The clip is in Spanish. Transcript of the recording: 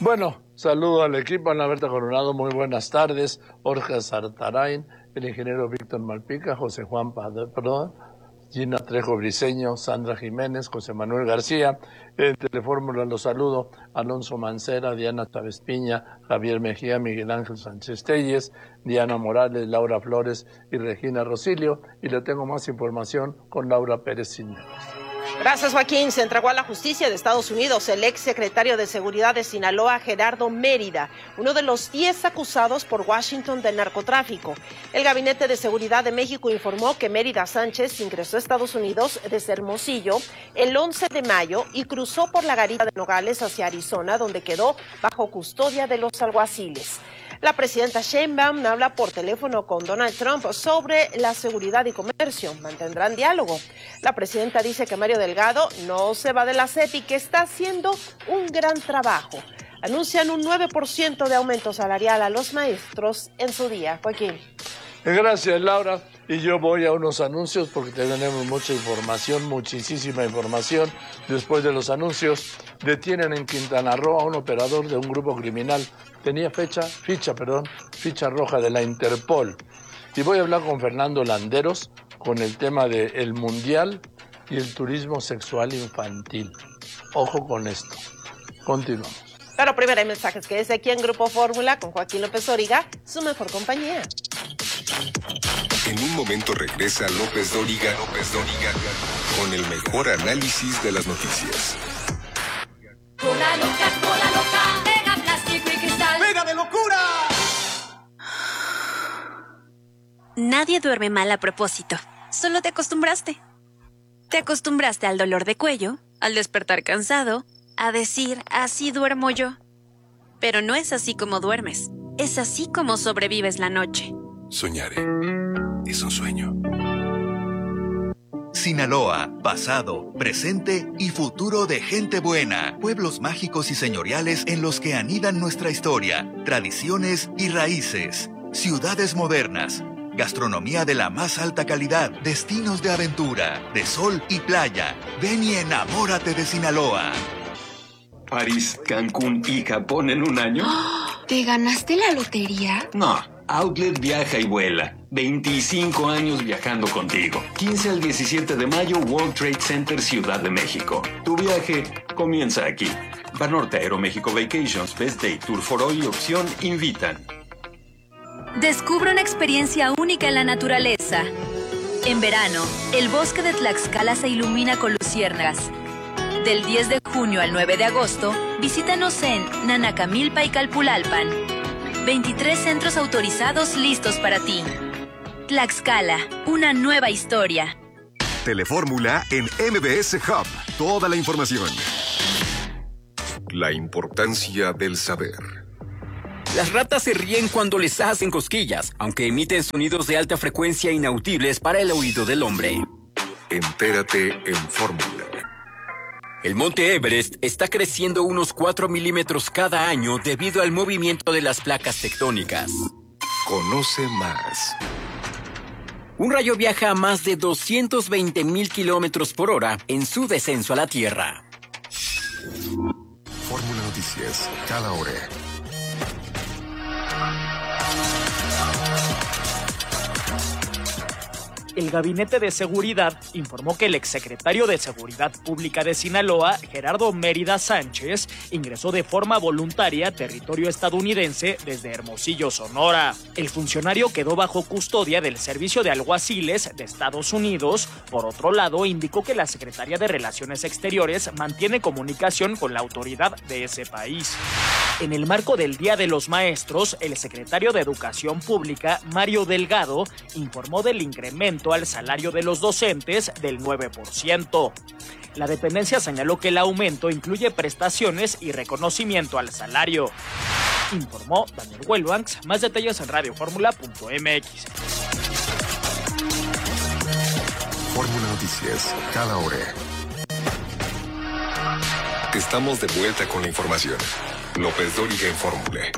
Bueno, saludo al equipo, Ana Berta Coronado, muy buenas tardes, Jorge Sartarain, el ingeniero Víctor Malpica, José Juan Padrón, Gina Trejo Briceño, Sandra Jiménez, José Manuel García, en Telefórmula los saludo, Alonso Mancera, Diana Chávez Piña, Javier Mejía, Miguel Ángel Sánchez Telles, Diana Morales, Laura Flores y Regina Rosilio, y le tengo más información con Laura Pérez Cisneros. Gracias, Joaquín. Se entregó a la justicia de Estados Unidos el ex secretario de Seguridad de Sinaloa, Gerardo Mérida, uno de los 10 acusados por Washington de narcotráfico. El Gabinete de Seguridad de México informó que Mérida Sánchez ingresó a Estados Unidos desde Hermosillo el 11 de mayo y cruzó por la garita de Nogales hacia Arizona, donde quedó bajo custodia de los alguaciles. La presidenta Sheinbaum habla por teléfono con Donald Trump sobre la seguridad y comercio. Mantendrán diálogo. La presidenta dice que Mario Delgado no se va de la SEP y que está haciendo un gran trabajo. Anuncian un 9% de aumento salarial a los maestros en su día. Joaquín. Gracias, Laura. Y yo voy a unos anuncios porque tenemos mucha información, muchísima información. Después de los anuncios, detienen en Quintana Roo a un operador de un grupo criminal. Tenía ficha roja de la Interpol. Y voy a hablar con Fernando Landeros con el tema del Mundial y el turismo sexual infantil. Ojo con esto. Continuamos. Pero primero hay mensajes que es aquí en Grupo Fórmula con Joaquín López Dóriga, su mejor compañía. En un momento regresa López Dóriga con el mejor análisis de las noticias. Cola loca, pega plástico y cristal. ¡Pega de locura! Nadie duerme mal a propósito, solo te acostumbraste. Te acostumbraste al dolor de cuello, al despertar cansado, a decir, así duermo yo. Pero no es así como duermes, es así como sobrevives la noche. Soñaré. Es un sueño. Sinaloa, pasado, presente y futuro de gente buena. Pueblos mágicos y señoriales en los que anidan nuestra historia, tradiciones y raíces. Ciudades modernas. Gastronomía de la más alta calidad. Destinos de aventura, de sol y playa. Ven y enamórate de Sinaloa. París, Cancún y Japón en un año. ¿Te ganaste la lotería? No, Outlet viaja y vuela. 25 años viajando contigo. 15 al 17 de mayo, World Trade Center, Ciudad de México. Tu viaje comienza aquí. Banorte Aeroméxico Vacations, Best Day, Tour for Hoy y Opción invitan. Descubre una experiencia única en la naturaleza. En verano, el bosque de Tlaxcala se ilumina con luciérnagas. Del 10 de junio al 9 de agosto, visítanos en Nanacamilpa y Calpulalpan. 23 centros autorizados listos para ti. Tlaxcala, una nueva historia. Telefórmula en MBS Hub. Toda la información. La importancia del saber. Las ratas se ríen cuando les hacen cosquillas, aunque emiten sonidos de alta frecuencia inaudibles para el oído del hombre. Entérate en Fórmula. El monte Everest está creciendo unos 4 milímetros cada año debido al movimiento de las placas tectónicas. Conoce más. Un rayo viaja a más de 220,000 kilómetros por hora en su descenso a la Tierra. Fórmula Noticias, cada hora. El Gabinete de Seguridad informó que el exsecretario de Seguridad Pública de Sinaloa, Gerardo Mérida Sánchez, ingresó de forma voluntaria a territorio estadounidense desde Hermosillo, Sonora. El funcionario quedó bajo custodia del Servicio de Alguaciles de Estados Unidos. Por otro lado, indicó que la Secretaría de Relaciones Exteriores mantiene comunicación con la autoridad de ese país. En el marco del Día de los Maestros, el secretario de Educación Pública, Mario Delgado, informó del incremento al salario de los docentes del 9%. La dependencia señaló que el aumento incluye prestaciones y reconocimiento al salario. Informó Daniel Huelvanx. Más detalles en radioformula.mx. Fórmula Noticias, cada hora. Estamos de vuelta con la información. López Dóriga en Fórmula.